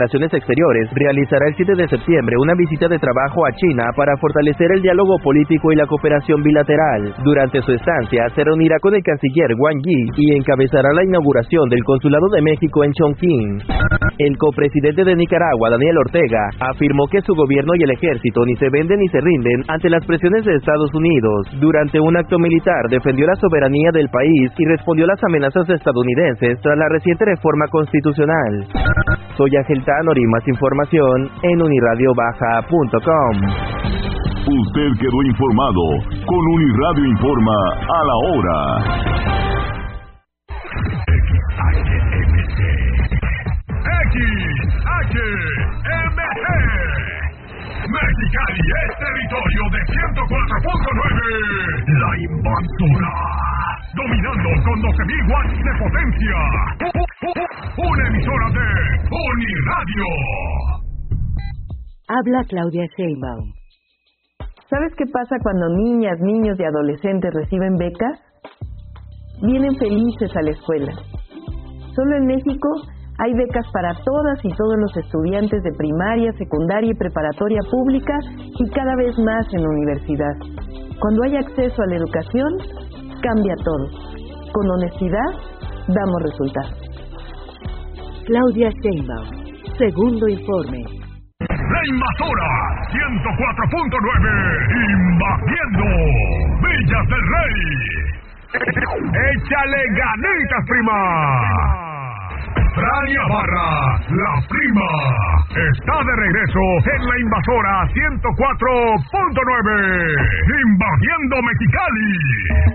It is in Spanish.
Relaciones Exteriores realizará el 7 de septiembre una visita de trabajo a China para fortalecer el diálogo político y la cooperación bilateral. Durante su estancia, se reunirá con el canciller Wang Yi y encabezará la inauguración del Consulado de México en Chongqing. El copresidente de Nicaragua, Daniel Ortega, afirmó que su gobierno y el ejército ni se venden ni se rinden ante las presiones de Estados Unidos. Durante un acto militar, defendió la soberanía del país y respondió a las amenazas estadounidenses tras la reciente reforma constitucional. Soy Ángel Tanori, más información en unirradiobaja.com. Usted quedó informado con Uniradio Informa a la hora. XHMG Mexicali es territorio de 104.9. La Invasora, dominando con 12.000 watts de potencia. Una emisora de Uniradio. Habla Claudia Sheinbaum. ¿Sabes qué pasa cuando niñas, niños y adolescentes reciben becas? Vienen felices a la escuela. Solo en México hay becas para todas y todos los estudiantes de primaria, secundaria y preparatoria pública y cada vez más en universidad. Cuando hay acceso a la educación, cambia todo. Con honestidad, damos resultados. Claudia Sheinbaum, segundo informe. La Invasora 104.9, invadiendo Villas del Rey. ¡Échale ganitas, prima! Frania Barra, la prima, está de regreso en La Invasora 104.9, invadiendo Mexicali.